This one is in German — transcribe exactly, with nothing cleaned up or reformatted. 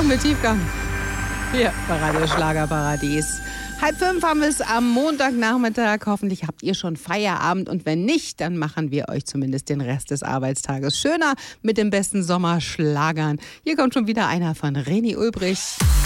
Song mit Tiefgang. Hier bei Radio Schlagerparadies. Halb fünf haben wir es am Montagnachmittag. Hoffentlich habt ihr schon Feierabend. Und wenn nicht, dann machen wir euch zumindest den Rest des Arbeitstages schöner mit den besten Sommerschlagern. Hier kommt schon wieder einer von René Ulbricht.